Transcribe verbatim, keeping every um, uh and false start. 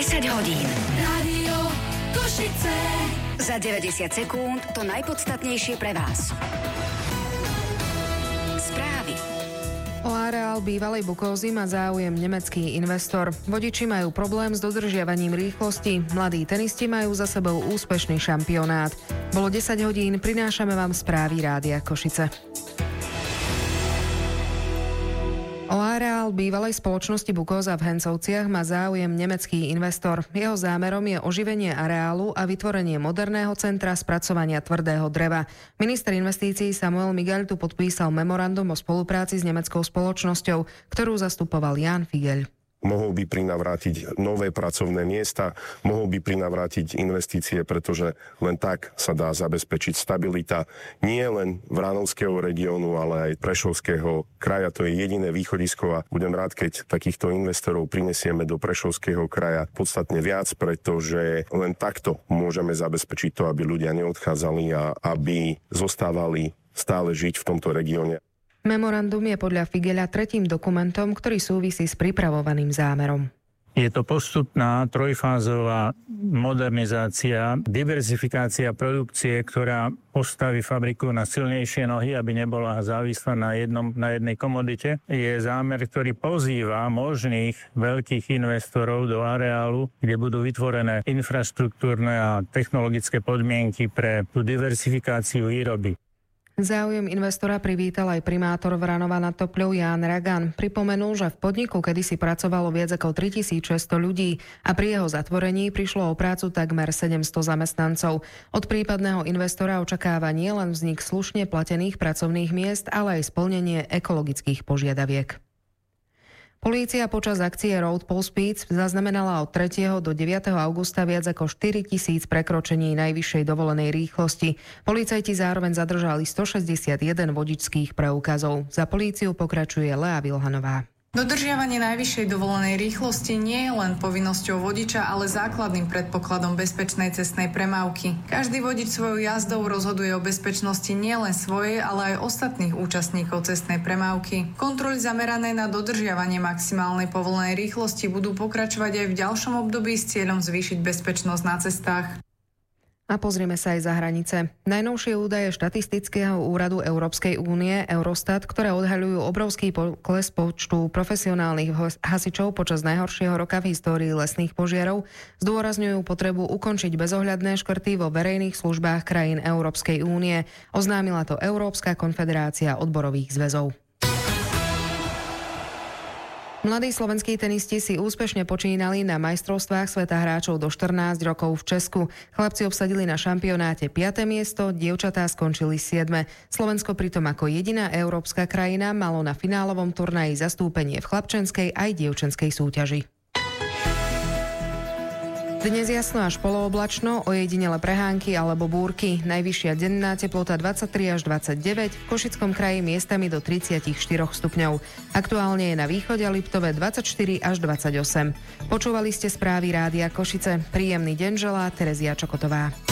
desať hodín. Rádio Košice. Za deväťdesiat sekúnd to najpodstatnejšie pre vás. Správy. O areál bývalej Bukózy má záujem nemecký investor. Vodiči majú problém s dodržiavaním rýchlosti. Mladí tenisti majú za sebou úspešný šampionát. Bolo desať hodín, prinášame vám správy Rádia Košice. O areál bývalej spoločnosti Bukóza v Hencovciach má záujem nemecký investor. Jeho zámerom je oživenie areálu a vytvorenie moderného centra spracovania tvrdého dreva. Minister investícií Samuel Migaľ tu podpísal memorandum o spolupráci s nemeckou spoločnosťou, ktorú zastupoval Jan Figeľ. Mohol by prinavrátiť nové pracovné miesta, mohol by prinavrátiť investície, pretože len tak sa dá zabezpečiť stabilita nie len Vránovského regiónu, ale aj Prešovského kraja. To je jediné východisko a budem rád, keď takýchto investorov prinesieme do Prešovského kraja podstatne viac, pretože len takto môžeme zabezpečiť to, aby ľudia neodchádzali a aby zostávali stále žiť v tomto regióne. Memorandum je podľa Figeľa tretím dokumentom, ktorý súvisí s pripravovaným zámerom. Je to postupná trojfázová modernizácia, diverzifikácia produkcie, ktorá postaví fabriku na silnejšie nohy, aby nebola závislá na, jednom, na jednej komodite. Je zámer, ktorý pozýva možných veľkých investorov do areálu, kde budú vytvorené infraštruktúrne a technologické podmienky pre tú diverzifikáciu výroby. Záujem investora privítal aj primátor Vranova nad Topľou Ján Ragan. Pripomenul, že v podniku kedysi pracovalo viac ako tritisícšesťsto ľudí a pri jeho zatvorení prišlo o prácu takmer sedemsto zamestnancov. Od prípadného investora očakáva nielen vznik slušne platených pracovných miest, ale aj splnenie ekologických požiadaviek. Polícia počas akcie Road Pole Speed zaznamenala od tretieho do deviateho augusta viac ako štyritisíc prekročení najvyššej dovolenej rýchlosti. Policajti zároveň zadržali stošesťdesiatjeden vodičských preukazov. Za políciu pokračuje Lea Vilhanová. Dodržiavanie najvyššej dovolenej rýchlosti nie je len povinnosťou vodiča, ale základným predpokladom bezpečnej cestnej premávky. Každý vodič svojou jazdou rozhoduje o bezpečnosti nielen svojej, ale aj ostatných účastníkov cestnej premávky. Kontroly zamerané na dodržiavanie maximálnej povolenej rýchlosti budú pokračovať aj v ďalšom období s cieľom zvýšiť bezpečnosť na cestách. A pozrieme sa aj za hranice. Najnovšie údaje štatistického úradu Európskej únie Eurostat, ktoré odhaľujú obrovský pokles počtu profesionálnych hasičov počas najhoršieho roka v histórii lesných požiarov, zdôrazňujú potrebu ukončiť bezohľadné škrty vo verejných službách krajín Európskej únie. Oznámila to Európska konfederácia odborových zväzov. Mladí slovenskí tenisti si úspešne počínali na majstrovstvách sveta hráčov do štrnásť rokov v Česku. Chlapci obsadili na šampionáte piate miesto, dievčatá skončili siedme. Slovensko pritom ako jediná európska krajina malo na finálovom turnaji zastúpenie v chlapčenskej aj dievčenskej súťaži. Dnes jasno až polooblačno, ojedinele prehánky alebo búrky. Najvyššia denná teplota dvadsaťtri až dvadsaťdeväť, v Košickom kraji miestami do tridsaťštyri stupňov. Aktuálne je na východe Liptove dvadsaťštyri až dvadsaťosem. Počúvali ste správy Rádia Košice. Príjemný deň želá Terezia Čokotová.